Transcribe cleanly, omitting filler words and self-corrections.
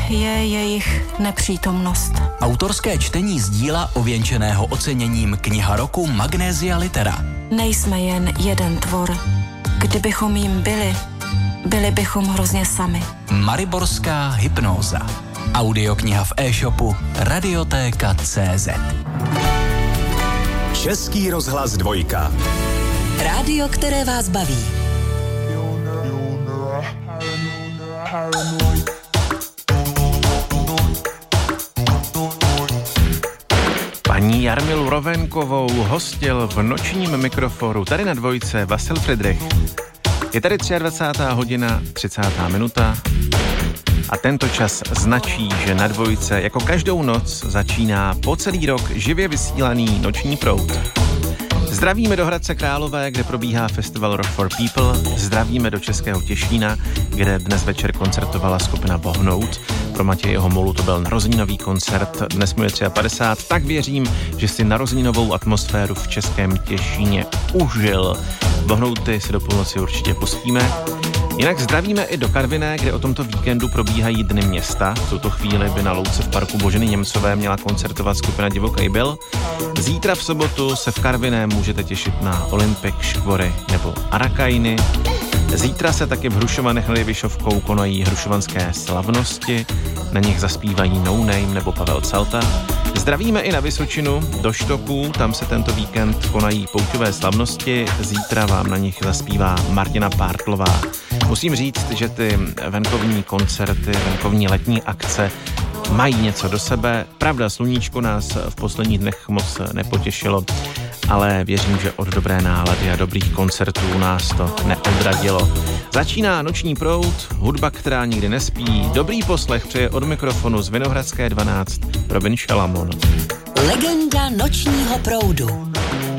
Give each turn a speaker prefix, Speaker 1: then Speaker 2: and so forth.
Speaker 1: je jejich nepřítomnost.
Speaker 2: Autorské čtení z díla ověnčeného oceněním Kniha roku Magnesia Litera.
Speaker 1: Nejsme jen jeden tvor. Kdybychom jim byli bychom hrozně sami.
Speaker 2: Mariborská hypnóza. Audiokniha v e-shopu Radiotéka.cz.
Speaker 3: Český rozhlas 2.
Speaker 4: Rádio, které vás baví.
Speaker 5: Paní Jarmilu Rovenkovou hostil v nočním mikrofonu tady na 2 Vasil Friedrich. Je tady 23. hodina, 30. minuta a tento čas značí, že na 2 jako každou noc začíná po celý rok živě vysílaný noční proud. Zdravíme do Hradce Králové, kde probíhá festival Rock for People. Zdravíme do Českého Těšína, kde dnes večer koncertovala skupina Bohnout. Pro Matěje Homolu to byl narozeninový koncert, dnes mu je 53, tak věřím, že si narozeninovou atmosféru v Českém Těšíně užil. Bohnouty si do půlnoci určitě pustíme. Jinak zdravíme i do Karviné, kde o tomto víkendu probíhají Dny města. V tuto chvíli by na louce v parku Boženy Němcové měla koncertovat skupina Divoký Byl. Zítra v sobotu se v Karviné můžete těšit na Olympik, Škvory nebo Arakajny. Zítra se taky v Hrušovanech nad Jevišovkou konají hrušovanské slavnosti. Na nich zaspívají No Name nebo Pavel Calta. Zdravíme i na Vysočinu, do Štoků, tam se tento víkend konají pouťové slavnosti. Zítra vám na nich zaspívá Martina Pártlová. Musím říct, že ty venkovní koncerty, venkovní letní akce mají něco do sebe. Pravda, sluníčko nás v posledních dnech moc nepotěšilo, ale věřím, že od dobré nálady a dobrých koncertů nás to neodradilo. Začíná noční proud, hudba, která nikdy nespí. Dobrý poslech přeje od mikrofonu z Vinohradské 12 Robin Šalamon.
Speaker 4: Legenda nočního proudu.